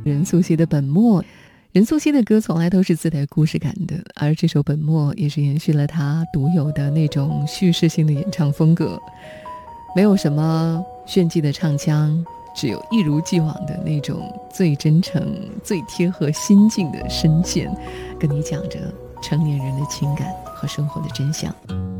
任素汐的本末，任素汐的歌从来都是自带故事感的，而这首本末也是延续了她独有的那种叙事性的演唱风格，没有什么炫技的唱腔，只有一如既往的那种最真诚最贴合心境的声线，跟你讲着成年人的情感和生活的真相。